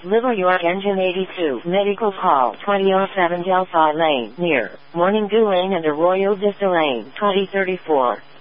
Little York Engine 82, medical call 2007 Delphi Lane, near Morning Dew Lane and Arroyo Vista Lane, 2034.